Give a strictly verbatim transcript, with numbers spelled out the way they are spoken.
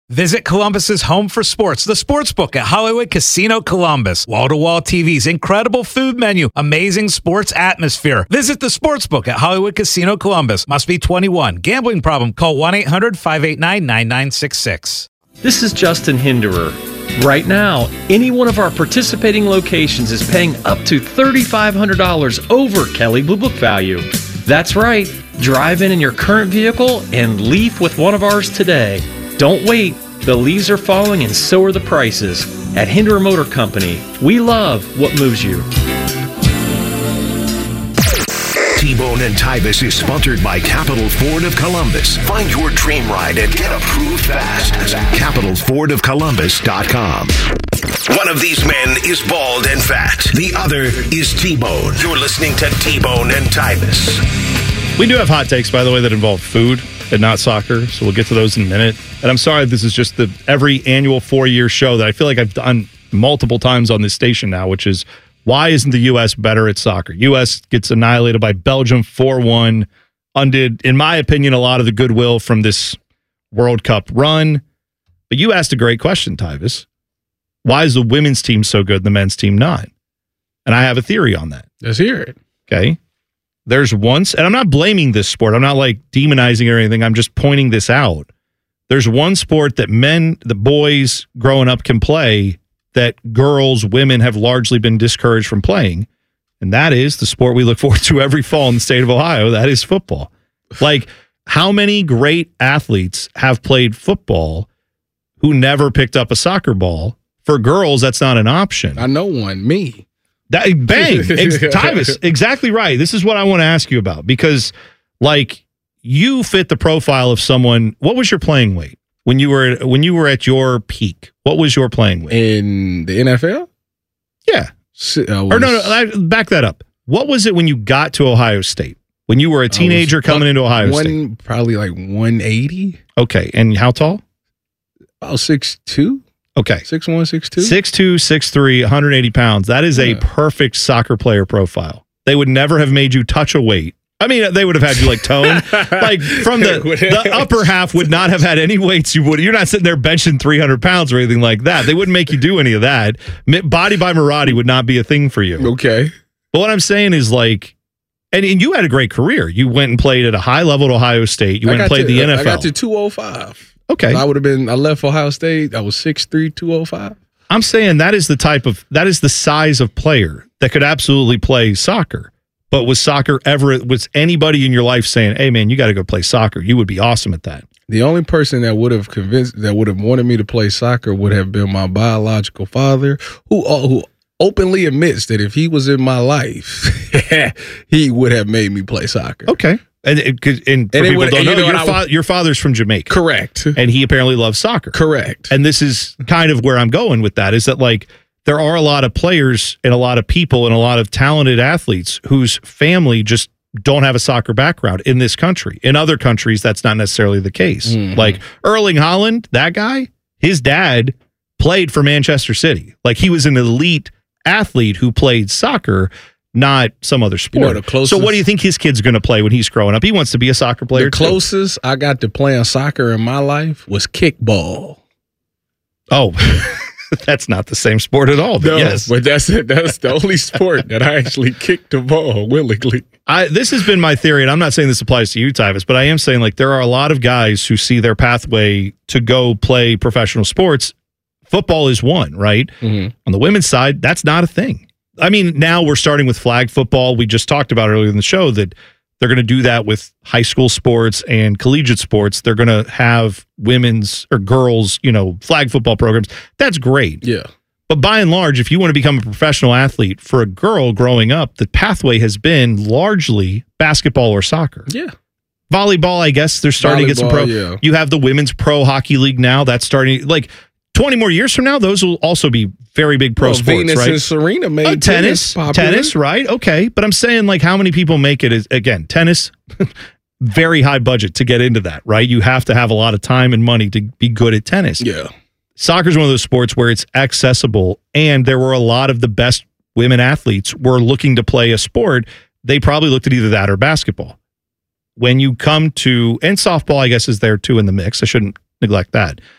Visit Columbus's home for sports, the Sportsbook at Hollywood Casino Columbus. Wall-to-wall T Vs, incredible food menu, amazing sports atmosphere. Visit the Sportsbook at Hollywood Casino Columbus. Must be twenty-one. Gambling problem? Call one eight hundred five eight nine nine nine six six. This is Justin Hinderer. Right now, any one of our participating locations is paying up to three thousand five hundred dollars over Kelley Blue Book value. That's right. Drive in in your current vehicle and leave with one of ours today. Don't wait. The leaves are falling and so are the prices. At Hinderer Motor Company, we love what moves you. T-Bone and Tyvis is sponsored by Capital Ford of Columbus. Find your dream ride and get approved fast at capital ford of columbus dot com. One of these men is bald and fat. The other is T-Bone. You're listening to T-Bone and Tyvis. We do have hot takes, by the way, that involve food and not soccer, so we'll get to those in a minute. And I'm sorry, this is just the every annual four-year show that I feel like I've done multiple times on this station now, which is, why isn't the U S better at soccer? U S gets annihilated by Belgium four one, undid, in my opinion, a lot of the goodwill from this World Cup run. But you asked a great question, Tyvis. Why is the women's team so good and the men's team not? And I have a theory on that. Let's hear it. Okay. There's once, and I'm not blaming this sport. I'm not like demonizing it or anything. I'm just pointing this out. There's one sport that men, the boys growing up can play that girls, women have largely been discouraged from playing. And that is the sport we look forward to every fall in the state of Ohio. That is football. Like, how many great athletes have played football who never picked up a soccer ball? For girls, that's not an option. I know one, me. That, bang. Ex- Tyvis, exactly right. This is what I want to ask you about because, like, you fit the profile of someone. What was your playing weight when you were when you were at your peak? What was your playing weight in the N F L? Yeah. Was, or no, no, I, back that up. What was it when you got to Ohio State? When you were a teenager coming into Ohio one, State? Probably like one eighty. Okay, and how tall? About six two. Okay. six one, six two six two, six three, one hundred eighty pounds. That is a yeah. perfect soccer player profile. They would never have made you touch a weight. I mean, they would have had you like tone. Like from the, the upper half would not have had any weights. You would. You're not sitting there benching three hundred pounds or anything like that. They wouldn't make you do any of that. Body by Maradi would not be a thing for you. Okay. But what I'm saying is like, and, and you had a great career. You went and played at a high level at Ohio State. You I went and played to, the N F L. I got to two oh five. Okay. I would have been, I left Ohio State. I was six three, two oh five. I'm saying that is the type of, that is the size of player that could absolutely play soccer. But was soccer ever, was anybody in your life saying, hey, man, you got to go play soccer? You would be awesome at that. The only person that would have convinced, that would have wanted me to play soccer would have been my biological father, who, who openly admits that if he was in my life, he would have made me play soccer. Okay. And, and, and for and people would, don't know, you know your, fa- would, your father's from Jamaica. Correct. And he apparently loves soccer. Correct. And this is kind of where I'm going with that, is that like there are a lot of players and a lot of people and a lot of talented athletes whose family just don't have a soccer background in this country. In other countries, that's not necessarily the case. Mm-hmm. Like Erling Haaland, that guy, his dad played for Manchester City. Like he was an elite athlete who played soccer, not some other sport. You know, the closest, so what do you think his kid's going to play when he's growing up? He wants to be a soccer player. The closest too. I got to playing soccer in my life was kickball. Oh, that's not the same sport at all. But no, yes, but that's it. That's the only sport that I actually kicked the ball willingly. I, this has been my theory, and I'm not saying this applies to you, Tyvis, but I am saying like there are a lot of guys who see their pathway to go play professional sports. Football is one, right? Mm-hmm. On the women's side, that's not a thing. I mean, now we're starting with flag football. We just talked about earlier in the show that they're going to do that with high school sports and collegiate sports. They're going to have women's or girls, you know, flag football programs. That's great. Yeah. But by and large, if you want to become a professional athlete, for a girl growing up, the pathway has been largely basketball or soccer. Yeah. Volleyball, I guess they're starting Volleyball, to get some pro. Yeah. You have the Women's Pro Hockey League now. That's starting, like, twenty more years from now, those will also be very big pro well, sports, Venus right? and Serena made uh, tennis, tennis, tennis, right? Okay, but I'm saying like how many people make it is again tennis, very high budget to get into that, right? You have to have a lot of time and money to be good at tennis. Yeah, soccer is one of those sports where it's accessible, and there were a lot of the best women athletes were looking to play a sport. They probably looked at either that or basketball. When you come to and softball, I guess is there too in the mix. I shouldn't neglect that.